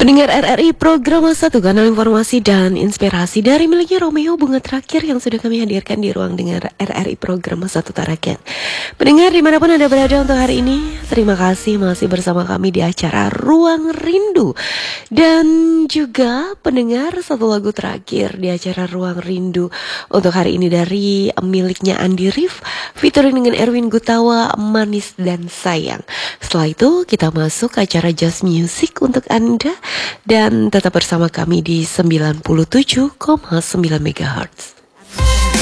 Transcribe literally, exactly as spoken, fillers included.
Pendengar R R I Program satu, kanal informasi dan inspirasi dari miliknya Romeo, bunga terakhir yang sudah kami hadirkan di ruang dengar R R I Program satu Tarakan. Pendengar dimanapun Anda berada untuk hari ini, terima kasih masih bersama kami di acara Ruang Rindu. Dan juga pendengar, satu lagu terakhir di acara Ruang Rindu untuk hari ini dari miliknya Andi Rif, featuring dengan Erwin Gutawa, Manis dan Sayang. Setelah itu kita masuk ke acara Just Music untuk Anda, dan tetap bersama kami di sembilan puluh tujuh koma sembilan megahertz.